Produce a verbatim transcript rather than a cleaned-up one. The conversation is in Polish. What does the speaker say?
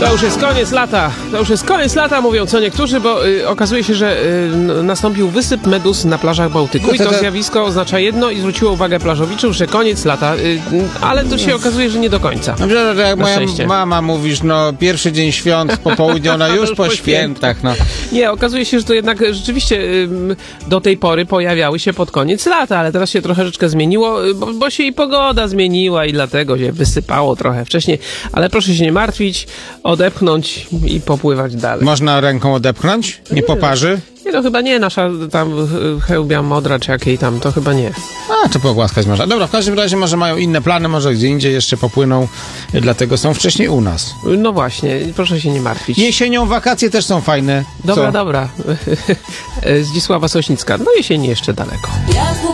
To już jest koniec lata. To już jest koniec lata, mówią co niektórzy, bo y, okazuje się, że y, nastąpił wysyp meduz na plażach Bałtyku. No to I to to- zjawisko oznacza jedno i zwróciło uwagę plażowiczów, że koniec lata. Y, y, ale to się okazuje, że nie do końca. Dobrze, że jak Na moja szczęście. mama mówisz, no pierwszy dzień świąt, po południu, no już po świętach, no. Nie, okazuje się, że to jednak rzeczywiście ym, do tej pory pojawiały się pod koniec lata, ale teraz się troszeczkę zmieniło, y, bo, bo się i pogoda zmieniła i dlatego się wysypało trochę wcześniej. Ale proszę się nie martwić, odepchnąć i popływać dalej. Można ręką odepchnąć? Nie poparzy? Nie, no chyba nie, nasza tam y, hełbia modra czy jakiej tam, to chyba nie. A, czy pogłaskać można. Dobra, w każdym razie może mają inne plany, może gdzie indziej jeszcze popłyną, dlatego są wcześniej u nas. No właśnie, proszę się nie martwić. Jesienią wakacje też są fajne. Dobra, Co? dobra. Zdzisława Sośnicka. No jesień jeszcze daleko.